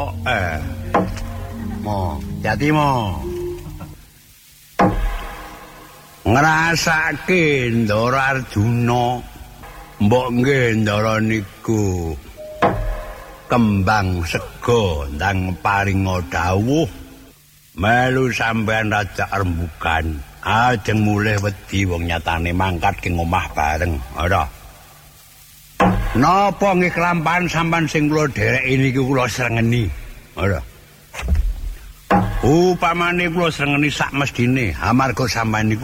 Mo, jati mo. Ngrasake Ndara Arjuna mbok nggih Ndara niku kembang sega ndang paringa dawuh melu sampean rada rembugan ajeng mulih wedi wong nyatane mangkat ke omah bareng ora napa nggih kelampahan sampean sing kula derek niki kula srengeni ora upamane kula srengeni sak mestine amarga sampean niku